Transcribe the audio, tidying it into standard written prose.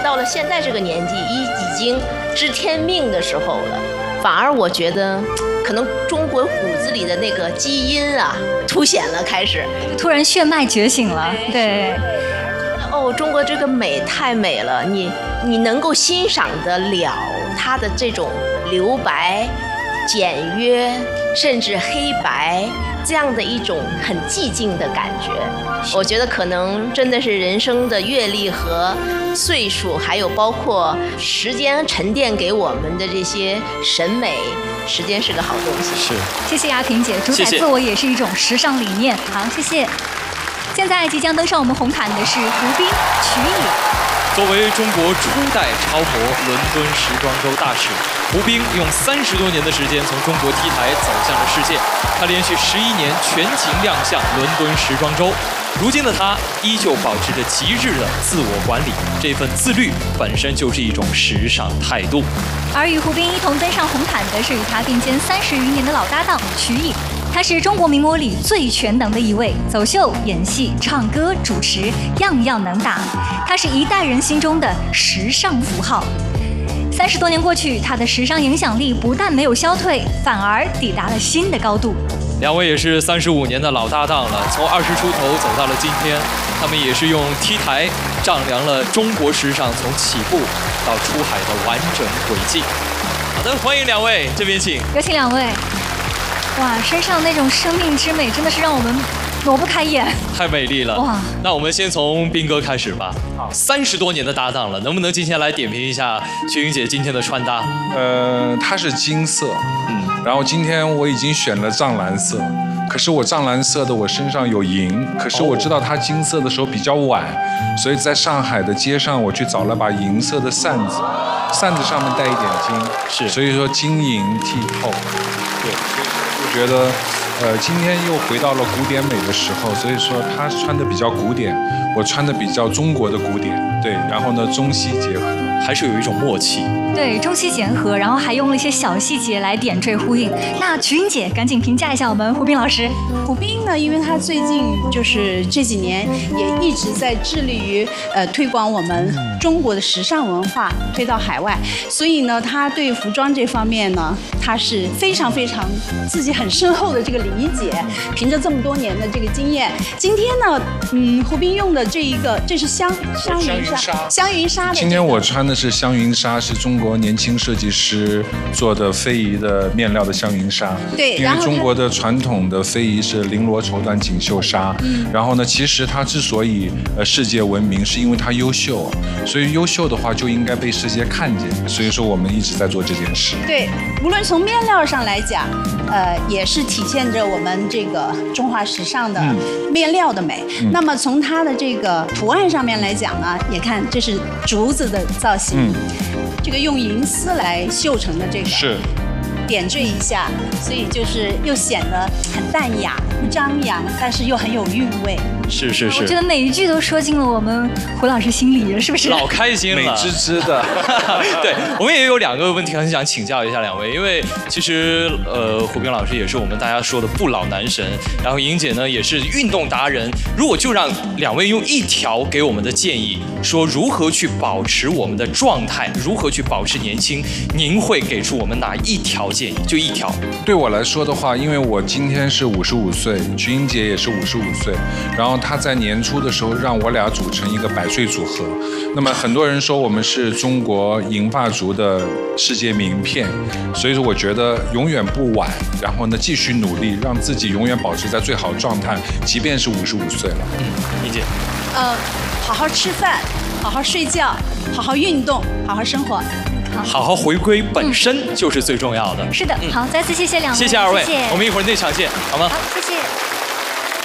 到了现在这个年纪，已经知天命的时候了，反而我觉得，可能中国骨子里的那个基因啊，凸显了，开始突然血脉觉醒了。对。 哦，中国这个美太美了，你能够欣赏得了它的这种留白、简约，甚至黑白。这样的一种很寂静的感觉，我觉得可能真的是人生的阅历和岁数，还有包括时间沉淀给我们的这些审美，时间是个好东西。 是， 谢谢亚萍姐，主宰自我也是一种时尚理念。好，谢谢。现在即将登上我们红毯的是胡兵、曲野。 作为中国初代超模伦敦时装周大使，胡兵用30多年的时间从中国 T 台走向了世界。他连续11年全勤亮相伦敦时装周，如今的他依旧保持着极致的自我管理，这份自律本身就是一种时尚态度。 而与胡兵一同登上红毯的是与他并肩30余年的老搭档曲野。他是中国名模里最全能的一位，走秀、演戏、唱歌、主持，样样能打。他是一代人心中的时尚符号。30多年过去，他的时尚影响力不但没有消退，反而抵达了新的高度。 两位也是35年的老搭档了，从20出头走到了今天，他们也是用 T 台丈量了中国时尚从起步到出海的完整轨迹。好的，欢迎两位，这边请。 有请两位。哇，身上那种生命之美真的是让我们挪不开眼， 太美丽了。哇，那我们先从兵哥开始吧。30多年的搭档了，能不能今天来点评一下雪云姐今天的穿搭？ 它是金色，然后今天我已经选了藏蓝色，可是我藏蓝色的我身上有银，可是我知道它金色的时候比较晚，所以在上海的街上我去找了把银色的扇子，扇子上面带一点金， 是， 所以说金银剔透。对，我觉得今天又回到了古典美的时候，所以说他穿的比较古典，我穿的比较中国的古典，对，然后呢中西结合， 还是有一种默契。 对，中西结合，然后还用了一些小细节来点缀呼应。那曲云姐赶紧评价一下我们胡兵老师。 胡兵呢，因为他最近就是这几年也一直在致力于推广我们中国的时尚文化，推到海外，所以呢，他对服装这方面呢，他是非常非常自己很深厚的这个理解。凭着这么多年的这个经验，今天呢，胡兵用的这是香云纱的。 今天我穿的是香云纱，是中国年轻设计师做的非遗的面料的香云纱。 对， 因为中国的传统的非遗是绫罗绸缎锦绣纱。然后呢，其实它之所以世界闻名，是因为它优秀，所以优秀的话就应该被世界看见。所以说我们一直在做这件事。 对，无论从面料上来讲，也是体现着我们这个中华时尚的面料的美。那么从它的这个图案上面来讲呢，也看这是竹子的造型，这个用银丝来绣成的这个是点缀一下，所以就是又显得很淡雅、不张扬，但是又很有韵味。 是。 我觉得每一句都说进了我们胡老师心里了，是不是？ 老开心了， 美滋滋的。 对，我们也有2个问题很想请教一下两位，因为其实胡兵老师也是我们大家说的不老男神，然后莹姐呢也是运动达人。如果就让两位用一条给我们的建议，说如何去保持我们的状态，如何去保持年轻，您会给出我们哪一条建议？就一条。 对我来说的话，因为我今天是55岁，曲英姐也是55岁，然后她在年初的时候让我俩组成一个100岁组合。那么很多人说我们是中国银发族的世界名片，所以说我觉得永远不晚。然后呢，继续努力，让自己永远保持在最好状态，即便是55岁了。 莹姐。 好好吃饭，好好睡觉，好好运动，好好生活。 好好回归本身就是最重要的。 是的，好，再次谢谢两位， 谢谢二位， 谢谢， 我们一会儿内场见，好吗？ 好，谢谢。